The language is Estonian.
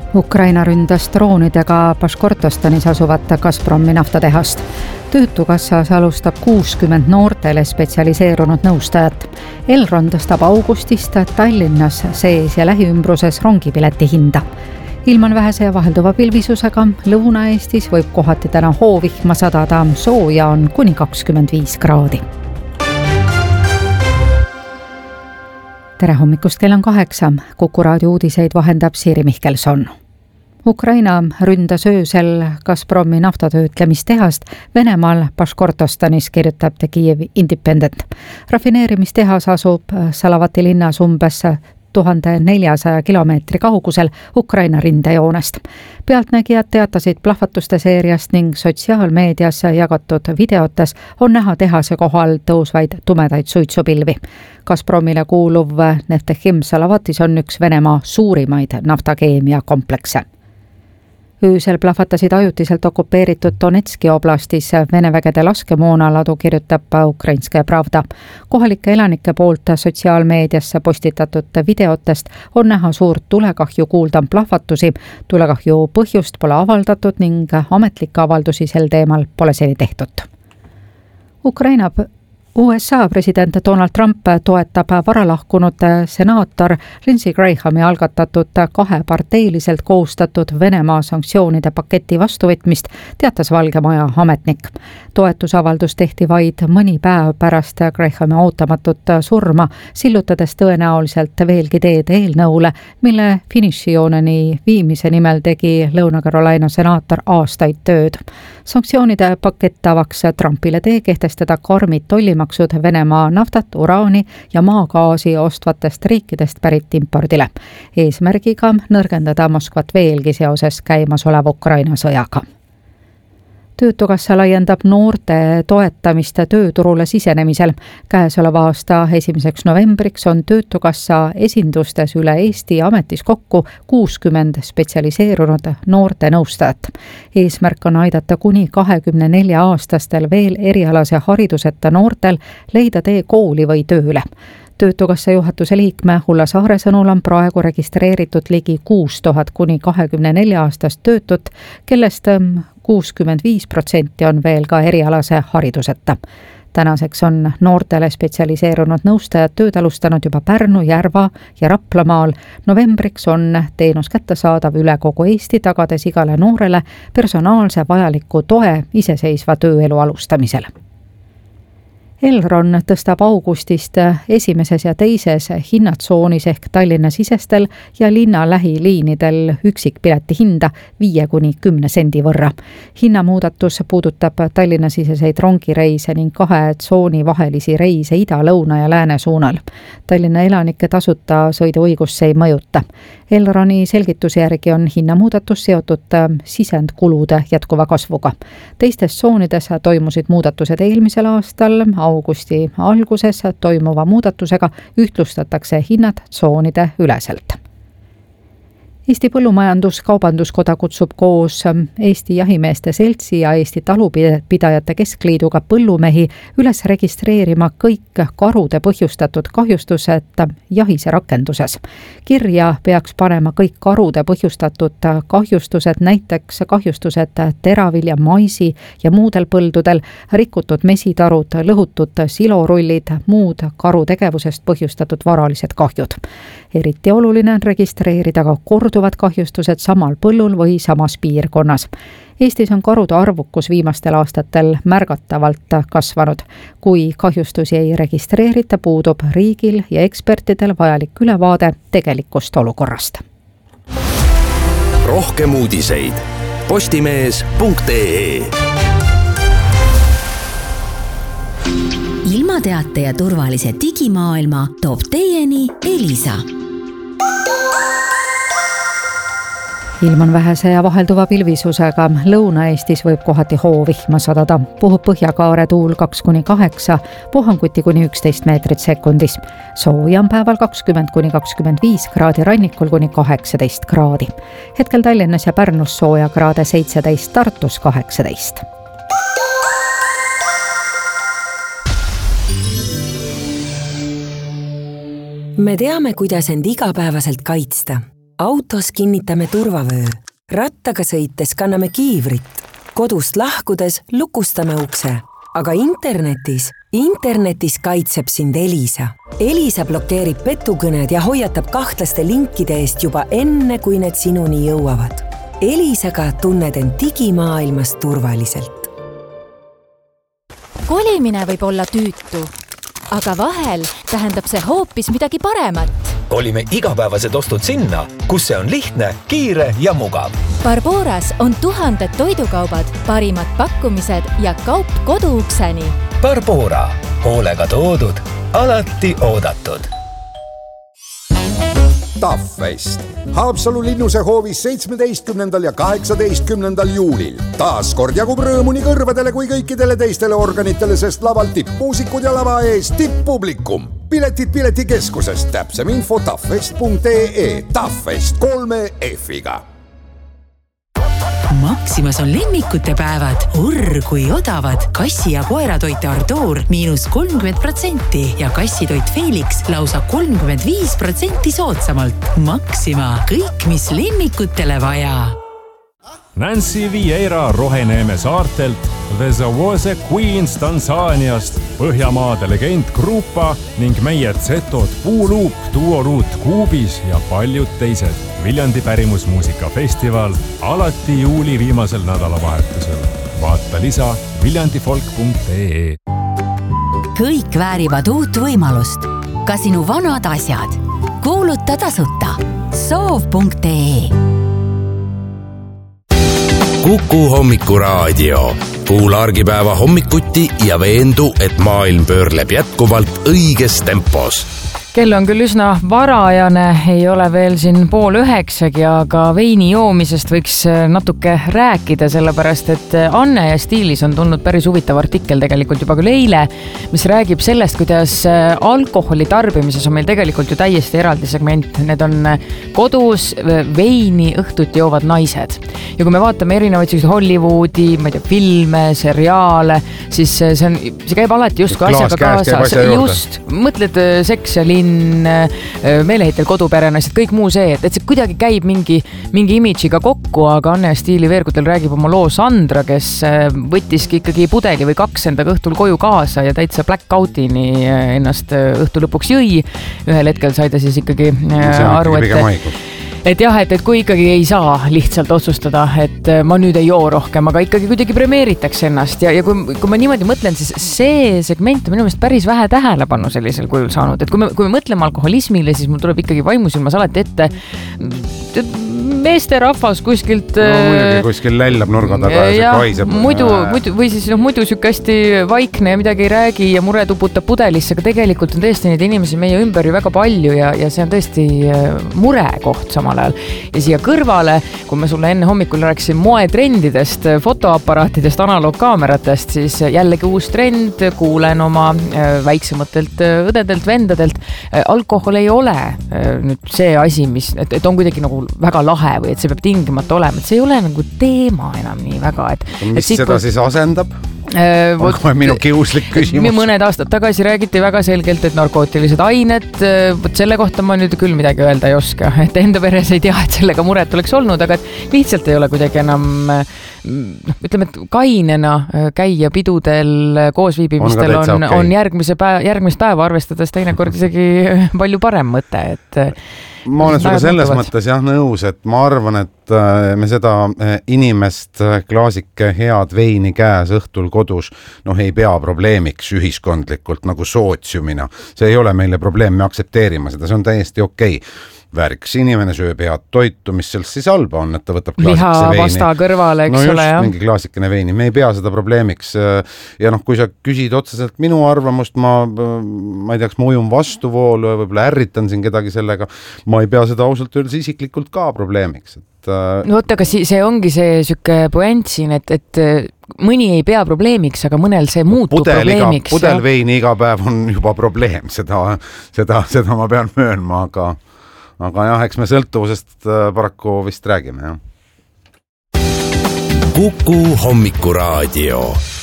Ukraina ründas droonidega Baškortostanis asuvat Gazpromi naftatehast. Töötukassas alustab 60 noortele spetsialiseerunud nõustajat. Elron tõstab augustist Tallinnas sees ja lähiümbruses rongipileti hinda. Ilm on vähese ja vahelduva pilvisusega. Lõuna-Eestis võib kohati täna hoovihma sadada, sooja on kuni 25 kraadi. Tere hommikust, kell on 8. Kuku raadio uudiseid vahendab Siiri Mihkelson. Ukraina ründas öösel Gazpromi naftatöötlemistehast Venemaal Baškortostanis, kirjutab The Kyiv Independent. Rafineerimistehas asub Salavati linnas umbes 1400 kilomeetri kaugusel Ukraina rindejoonest. Pealtnägijad teatasid plahvatuste seeriast ning sotsiaalmeedias jagatud videotes on näha tehase kohal tõusvaid tumedaid suitsupilvi. Gazpromile kuuluv Neftechim Salavatis on üks Venemaa suurimaid naftakeemiakomplekse. Öösel plahvatasid ajutiselt okupeeritud Donetski oblastis Vene vägede laskemoonaladu, kirjutab Ukrainske Pravda. Kohalike elanike poolt sotsiaalmeediasse postitatud videotest on näha suurt tulekahju, kuulda on plahvatusi. Tulekahju põhjust pole avaldatud ning ametlikke avaldusi sel teemal pole seni tehtud. USA president Donald Trump toetab varalahkunud senaator Lindsey Grahami algatatud kaheparteiliselt koostatud Venemaa sanktsioonide paketi vastuvõtmist, teatas Valge Maja ametnik. Toetusavaldus tehti vaid mõni päev pärast Grahami ootamatut surma, sillutades tõenäoliselt veelgi teed eelnõule, mille finišijooneni viimise nimel tegi Lõuna-Carolina senaator aastaid tööd. Sanktsioonide pakett avaks Trumpile tee kehtestada karmid tollimaksud Venemaa naftat, uraani ja maagaasi ostvatest riikidest pärit impordile. Eesmärgiga nõrgendada Moskvat veelgi seoses käimasoleva Ukraina sõjaga. Töötukassa laiendab noorte toetamist tööturule sisenemisel. Käesoleva aasta 1. novembriks on Töötukassa esindustes üle Eesti ametis kokku 60 spetsialiseerunud noorte nõustajat. Eesmärk on aidata kuni 24-aastastel veel erialase hariduseta noortel leida tee kooli või tööle. Töötukassa juhatuse liikme Ulla Saare sõnul on praegu registreeritud ligi 6000 kuni 24-aastast töötut, kellest 65% on veel ka erialase hariduseta. Tänaseks on noortele spetsialiseerunud nõustajad tööd alustanud juba Pärnu, Järva ja Raplamaal. Novembriks on teenus kättesaadav üle kogu Eesti, tagades igale noorele personaalse vajaliku toe iseseisva tööelu alustamisel. Elron tõstab augustist esimeses ja teises hinnatsoonis ehk Tallinna sisestel ja linna lähiliinidel üksikpileti hinda 5–10 sendi võrra. Hinnamuudatus puudutab Tallinna siseseid rongireise ning 2 tsooni vahelisi reise ida, lõuna ja lääne suunal. Tallinna elanike tasuta sõiduõigust see ei mõjuta. Elroni selgituse järgi on hinnamuudatus seotud sisendkulude jätkuva kasvuga. Teistes tsoonides toimusid muudatused eelmisel aastal. Augusti alguses toimuva muudatusega ühtlustatakse hinnad tsoonide üleselt. Eesti Põllumajandus-Kaubanduskoda kutsub koos Eesti Jahimeeste Seltsi ja Eesti Talupidajate Keskliiduga põllumehi üles registreerima kõik karude põhjustatud kahjustused jahise rakenduses. Kirja peaks panema kõik karude põhjustatud kahjustused, näiteks kahjustused teravilja, maisi ja muudel põldudel, rikutud mesitarud, lõhutud silorullid, muud karutegevusest põhjustatud varalised kahjud. Eriti oluline on registreerida ka korduvad kahjustused samal põllul või samas piirkonnas. Eestis on karude arvukus viimastel aastatel märgatavalt kasvanud. Kui kahjustusi ei registreerita, puudub riigil ja ekspertidel vajalik ülevaade tegelikust olukorrast. Rohkem uudiseid postimees.ee. Ilmateate ja turvalise digimaailma toob teieni Elisa. Ilm on vähese ja vahelduva pilvisusega. Lõuna-Eestis võib kohati hoovihma sadada. Puhub põhjakaare tuul 2–8, puhanguti kuni 11 meetrit sekundis. Sooja on päeval 20–25 kraadi, rannikul kuni 18 kraadi. Hetkel Tallinnas ja Pärnus sooja kraade 17, Tartus 18. Me teame, kuidas end igapäevaselt kaitsta. Autos kinnitame turvavöö. Rattaga sõites kanname kiivrit. Kodust lahkudes lukustame ukse. Aga internetis kaitseb sind Elisa. Elisa blokeerib petukõned ja hoiatab kahtlaste linkide eest juba enne, kui need sinuni jõuavad. Elisaga tunned end digimaailmas turvaliselt. Kolimine võib olla tüütu, aga vahel tähendab see hoopis midagi paremat. Kolime igapäevased ostud sinna, kus see on lihtne, kiire ja mugav. Barboras on 1000 toidukaubad, parimad pakkumised ja kaup koduukseni. Barbora. Hoolega toodud, alati oodatud. Taffest. Haapsalu linnuse hoovis 17. ja 18. juulil. Taas kord jagub rõõmu nii kõrvadele kui kõikidele teistele organitele, sest laval tippmuusikud ja lava ees tipppublikum. Piletid piletikeskusest, täpsem info taffest.ee. Taffest 3 F-iga. Maximas on lemmikute päevad, kui odavad. Kassi- ja koeratoite Ardoor -30% ja kassitoit Felix lausa 35% soodsamalt. Maxima, kõik mis lemmikutele vaja. Nancy Vieira Roheneeme saartelt, The Zawose Queens Tansaaniast, Põhjamaade legend Grupa ning meie Zetod Puuluup, Duoruut Kuubis ja paljud teised. Viljandi pärimusmuusikafestival alati juuli viimasel nädalavahetusel. Vaata lisa viljandifolk.ee. Kõik väärivad uut võimalust. Ka sinu vanad asjad. Kuuluta tasuta. Soov.ee. Kuku hommikuraadio. Kuula argipäeva hommikuti ja veendu, et maailm pöörleb jätkuvalt õiges tempos. Kell on küll üsna varajane, ei ole veel siin 8:30, aga veini joomisest võiks natuke rääkida, sellepärast et Anne ja Stiilis on tulnud päris huvitav artikkel tegelikult juba küll eile, mis räägib sellest, kuidas alkoholi tarbimises on meil tegelikult ju täiesti eraldi segment. Need on kodus veini õhtuti joovad naised. Ja kui me vaatame erinevaid Hollywoodi, ma ei tea, filme, seriaale, siis see käib alati just kui asjaga kaasas. Just, mõtled seks ja linn, meeleheitel koduperenaised, kõik muu see, et see kuidagi käib mingi imidžiga kokku, aga Anne Stiili veergutel räägib oma loo Sandra, kes võttiski ikkagi pudeli või 2 endaga õhtul koju kaasa ja täitsa blackoutini ennast õhtu lõpuks jõi. Ühel hetkel sai ta siis ikkagi aru, et jah, et kui ikkagi ei saa lihtsalt otsustada, et ma nüüd ei joo rohkem, aga ikkagi kuidagi premeeritakse ennast ja kui ma niimoodi mõtlen, siis see segment on minu meelest päris vähe tähelepanu sellisel kujul saanud, et kui me mõtleme alkoholismile, siis mul tuleb ikkagi vaimusilmas alati ette meeste rahvas kuskilt muidugi kuskil lällab nurga taga ja kaiseb. Muidu sükke hästi vaikne ja midagi ei räägi ja mure tuputab pudelisse, aga tegelikult on tõesti neid inimesi meie ümber ju väga palju ja see on tõesti murekoht samal ajal. Ja siia kõrvale, kui me sulle enne hommikul rääkisin moetrendidest, fotoaparaatidest, analoogkaameratest, siis jällegi uus trend, kuulen oma väiksematelt õdedelt, vendadelt, alkohol ei ole nüüd see asi, et on kuidagi nagu väga lahe või et see peab tingimata olema, et see ei ole nagu teema enam nii väga. Mis seda siis asendab? On minu kiuslik küsimus. Mõned aastad tagasi räägiti väga selgelt, et narkootilised ained, selle kohta ma nüüd küll midagi öelda ei oska, et enda peres ei tea, et sellega muret oleks olnud, aga lihtsalt ei ole kuidagi enam, ütleme, et kainena käia pidudel koosviibimistel on järgmist päeva arvestades teinekord isegi palju parem mõte, et ma olen sulle selles mõttes jah nõus, et ma arvan, et me seda inimest klaasike head veini käes õhtul kodus ei pea probleemiks ühiskondlikult nagu sootsiumina. See ei ole meile probleem, me aktsepteerime seda, see on täiesti okei. Vääriks inimene sööb head toitu, mis seal siis halba on, et ta võtab klaasikese veini. Vasta kõrvale, eks ole, jah. Mingi klaasikene veini, me ei pea seda probleemiks. Ja kui sa küsid otseselt minu arvamust, ma ei tea, kas ma ujun vastuvoolu ja võib-olla ärritan siin kedagi sellega, ma ei pea seda ausalt öeldes isiklikult ka probleemiks. No aga see ongi see süke puent siin, et mõni ei pea probleemiks, aga mõnel see muutub probleemiks. Pudel veini iga päev on juba probleem, seda ma pean möönma, aga jah, eks me sõltuvusest paraku vist räägime, jah. Kuku hommikuraadio.